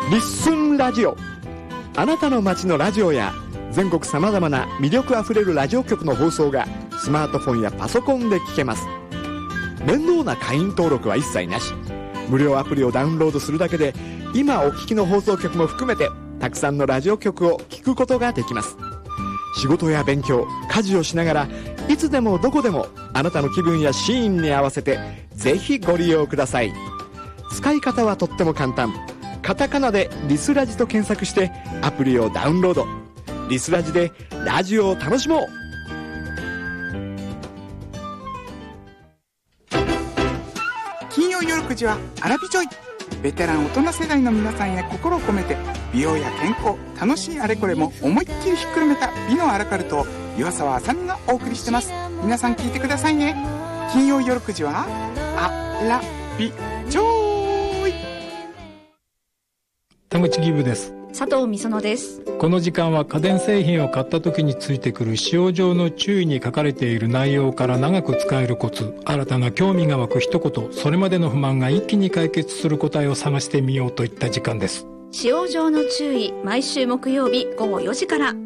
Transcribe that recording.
リッスンラジオ。あなたの街のラジオや全国さまざまな魅力あふれるラジオ局の放送がスマートフォンやパソコンで聞けます。面倒な会員登録は一切なし、無料アプリをダウンロードするだけで今お聞きの放送局も含めてたくさんのラジオ局を聞くことができます。仕事や勉強、家事をしながらいつでもどこでもあなたの気分やシーンに合わせてぜひご利用ください。使い方はとっても簡単。カタカナでリスラジと検索してアプリをダウンロード。リスラジでラジオを楽しもう。 金曜夜9時はアラビジョイ。ベテラン大人世代の皆さんへ心を込めて美容や健康、楽しいあれこれも思いっきりひっくるめた美のアラカルトを岩沢あさみがお送りしてます。皆さん聞いてくださいね。金曜夜9時はアラビジョイ。 田口義部です。 佐藤美園です。 この時間は家電製品を買った時についてくる使用上の注意に書かれている内容から長く使えるコツ、新たな興味が湧く一言、それまでの不満が一気に解決する答えを探してみようといった時間です。 使用上の注意、毎週木曜日午後4時から。